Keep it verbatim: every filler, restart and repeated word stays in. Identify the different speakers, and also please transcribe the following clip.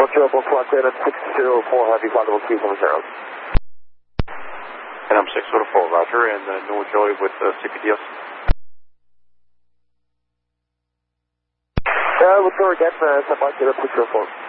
Speaker 1: zero four, flight clear at six zero four, heavy flight level two seven zero.
Speaker 2: And I'm six zero four, roger, and uh, Noah Joy with uh, C P D S.
Speaker 1: Yeah, we'll go again, uh, flight clear at six zero four.